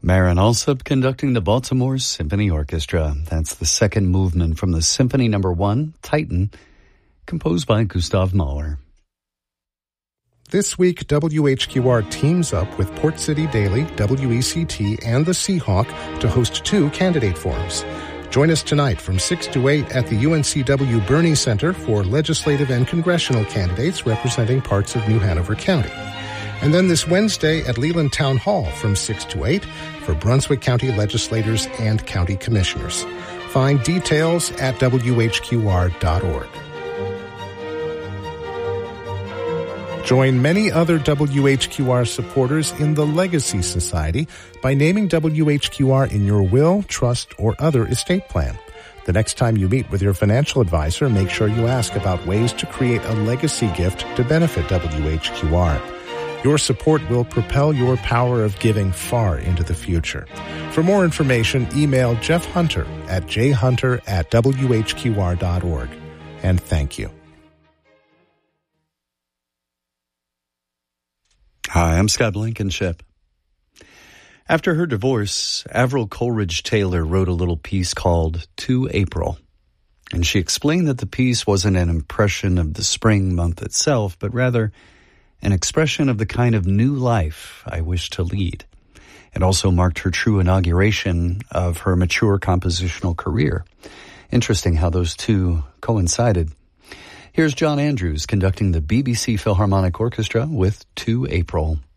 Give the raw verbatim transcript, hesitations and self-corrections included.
Marin Alsop conducting the Baltimore Symphony Orchestra. That's the second movement from the Symphony Number One, Titan, composed by Gustav Mahler. This week, W H Q R teams up with Port City Daily, W E C T, and the Seahawk to host two candidate forums. Join us tonight from six to eight at the U N C W Burney Center for legislative and congressional candidates representing parts of New Hanover County. And then this Wednesday at Leland Town Hall from six to eight for Brunswick County legislators and county commissioners. Find details at W H Q R dot org. Join many other W H Q R supporters in the Legacy Society by naming W H Q R in your will, trust, or other estate plan. The next time you meet with your financial advisor, make sure you ask about ways to create a legacy gift to benefit W H Q R. Your support will propel your power of giving far into the future. For more information, email Jeff Hunter at j hunter at w h q r dot org. And thank you. Hi, I'm Scott Blankenship. After her divorce, Avril Coleridge Taylor wrote a little piece called To April. And she explained that the piece wasn't an impression of the spring month itself, but rather an expression of the kind of new life I wish to lead. It also marked her true inauguration of her mature compositional career. Interesting how those two coincided. Here's John Andrews conducting the B B C Philharmonic Orchestra with To April.